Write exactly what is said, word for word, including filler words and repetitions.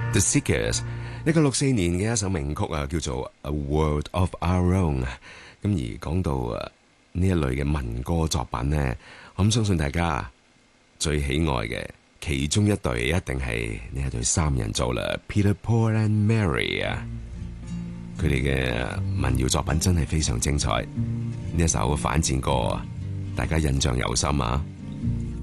The Seekers，一九六四年嘅一首名曲啊，叫做《A World of Our Own》。咁而講到啊呢一類嘅民歌作品呢，我諗相信大家最喜愛嘅其中一對一定係呢一對三人組啦 ，Peter Paul and Mary 啊。佢哋嘅民謠作品真係非常精彩。呢一首反戰歌，大家印象猶深啊！